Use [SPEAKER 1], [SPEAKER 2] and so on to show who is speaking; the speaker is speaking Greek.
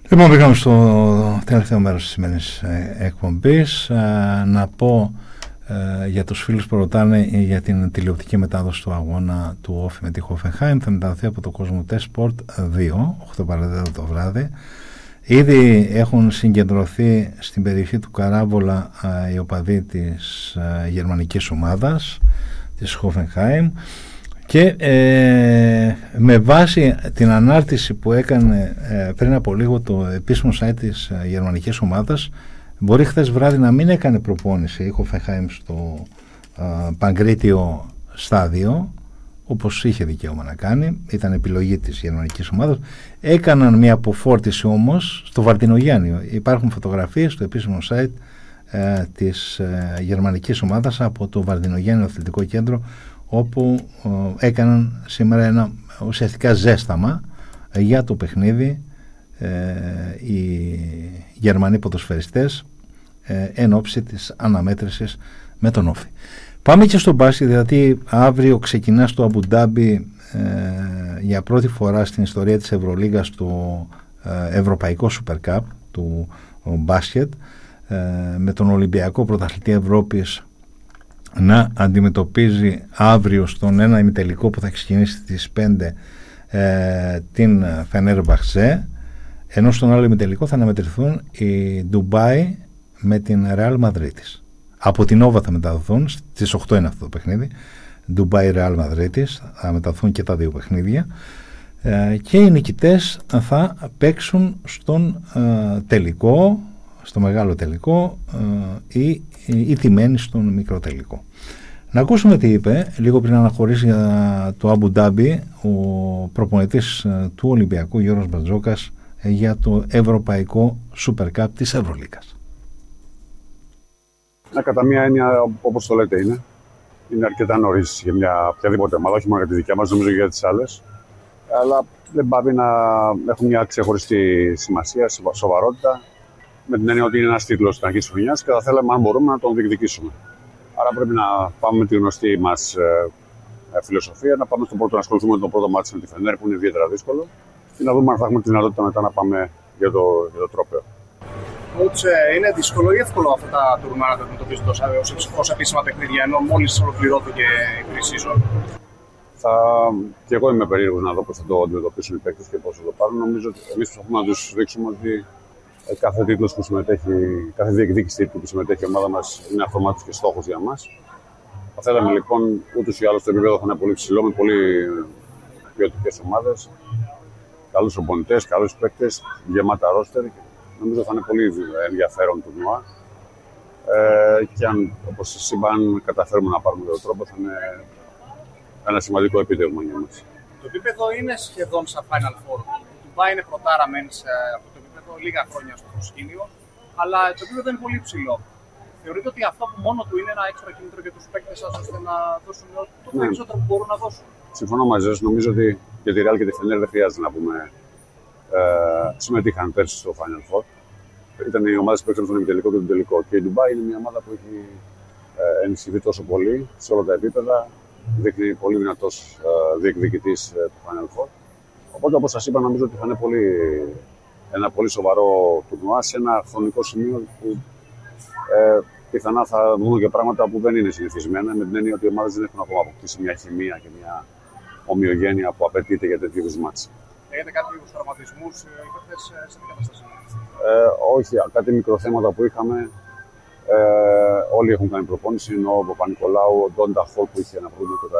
[SPEAKER 1] Λοιπόν, πήγαμε στο τελευταίο μέρος της σημερινής εκπομπής. Να πω για τους φίλους που ρωτάνε για την τηλεοπτική μετάδοση του αγώνα του Όφη με τη Hoffenheim. Θα μεταδοθεί από το COSMOTE Sport 2, 8 παρα 10 το βράδυ. Ήδη έχουν συγκεντρωθεί στην περιοχή του Καράβολα οι οπαδοί της γερμανικής ομάδας, της Hoffenheim, και με βάση την ανάρτηση που έκανε πριν από λίγο το επίσημο site της γερμανικής ομάδας, μπορεί χθες βράδυ να μην έκανε προπόνηση η Hoffenheim στο Παγκρίτιο στάδιο, όπως είχε δικαίωμα να κάνει, ήταν επιλογή της γερμανικής ομάδας. Έκαναν μια αποφόρτιση όμως στο Βαρδινογιάννη. Υπάρχουν φωτογραφίες στο επίσημο site της γερμανικής ομάδας από το Βαρδινογιάννη Αθλητικό Κέντρο, όπου έκαναν σήμερα ένα ουσιαστικά ζέσταμα για το παιχνίδι οι Γερμανοί ποδοσφαιριστές εν ώψη της αναμέτρησης με τον Όφη. Πάμε και στο μπάσκετ, γιατί αύριο ξεκινά στο Αμπουντάμπι για πρώτη φορά στην ιστορία της Ευρωλίγας το Ευρωπαϊκό Super Cup του μπάσκετ, με τον Ολυμπιακό Πρωταθλητή Ευρώπης να αντιμετωπίζει αύριο στον ένα ημιτελικό που θα ξεκινήσει στις 5 την Φενέρμπαχτσε, ενώ στον άλλο ημιτελικό θα αναμετρηθούν η Ντουμπάι με την Ρεάλ Μαδρίτης. Από την Όβα θα μεταδοθούν, στις 8 είναι αυτό το παιχνίδι, Ντουμπάι Ρεάλ Μαδρίτης, θα μεταδοθούν και τα δύο παιχνίδια, και οι νικητές θα παίξουν στον τελικό, στο μεγάλο τελικό, ή οι τιμένοι στον μικρό τελικό. Να ακούσουμε τι είπε λίγο πριν αναχωρήσει για το Αμπου Ντάμπι ο προπονητής του Ολυμπιακού, Γιώργος Μπατζόκας, για το Ευρωπαϊκό Super Cup της Ευρωλίγας.
[SPEAKER 2] Κατά μία έννοια, όπως το λέτε, είναι αρκετά νωρίς για μια οποιαδήποτε ομάδα, όχι μόνο για τη δικιά μας, νομίζω και για τις άλλες. Αλλά δεν πάει να έχουν μια ξεχωριστή σημασία, σοβαρότητα, με την έννοια ότι είναι ένας τίτλος της αρχής της χρονιάς και θα θέλαμε, αν μπορούμε, να τον διεκδικήσουμε. Άρα πρέπει να πάμε με τη γνωστή μας φιλοσοφία, να πάμε στον πρώτο, να ασχοληθούμε με το πρώτο μάτι με τη Φενέρ, που είναι ιδιαίτερα δύσκολο, και να δούμε αν θα έχουμε τη δυνατότητα μετά να πάμε για το τρόπαιο.
[SPEAKER 3] Είναι δύσκολο ή εύκολο αυτά τα τουρνουά να τα αντιμετωπίζετε ως επίσημα παιχνίδια, ενώ μόλις ολοκληρώθηκε η pre-season?
[SPEAKER 2] Και εγώ είμαι περίεργος να δω πώς θα το αντιμετωπίσουν οι παίκτες και πώς θα το πάρουν. Νομίζω ότι εμείς προσπαθούμε να τους δείξουμε ότι κάθε τίτλος που συμμετέχει, κάθε διεκδίκηση τίτλου που συμμετέχει η ομάδα μας είναι αυτομάτως και στόχος για μας. Θα θέλαμε λοιπόν ούτως ή άλλως το επίπεδο θα είναι πολύ ψηλό, με πολύ ποιοτικές ομάδες, καλούς προπονητές, καλούς παίκτες, γεμάτα ρόστερ. Νομίζω θα είναι πολύ ενδιαφέρον τουρνουά. Και αν, όπως σας είπα, αν καταφέρουμε να πάρουμε τον τρόπο, θα είναι ένα σημαντικό επίτευγμα για μας.
[SPEAKER 3] Το επίπεδο είναι σχεδόν σαν Final Four. Το Ντουμπάι είναι πρωτάρα μεν από το επίπεδο λίγα χρόνια στο προσκήνιο, αλλά το επίπεδο είναι πολύ ψηλό. Θεωρείτε ότι αυτό που μόνο του είναι ένα έξτρα κίνητρο για τους παίκτες σας, ώστε να δώσουν το περισσότερο που μπορούν να δώσουν?
[SPEAKER 2] Συμφωνώ μαζί σας. Νομίζω ότι για τη Real και τη Fener δεν χρειάζεται να πούμε. Συμμετείχαν πέρσι στο Final Four. Ήταν οι ομάδες που έξεραν στον ημιτελικό και τον τελικό. Και η Ντουμπάι είναι μια ομάδα που έχει ενισχυθεί τόσο πολύ σε όλα τα επίπεδα. Δείχνει πολύ δυνατός διεκδικητής του Final Four. Οπότε, όπως σας είπα, νομίζω ότι θα είναι ένα πολύ σοβαρό τουρνουά σε ένα χρονικό σημείο που πιθανά θα δούμε και πράγματα που δεν είναι συνηθισμένα, με την έννοια ότι οι ομάδες δεν έχουν ακόμα αποκτήσει μια χημεία και μια ομοιογένεια που απαιτείται για τέτοιου είδους μάτς.
[SPEAKER 3] Έχετε κάποιους τραυματισμούς σε την κατάσταση?
[SPEAKER 2] Όχι, κάτι μικροθέματα που είχαμε. Όλοι έχουν κάνει προπόνηση, ενώ ο Παπα-Νικολάου, ο Ντόντα Χολ που είχε ένα πρόβλημα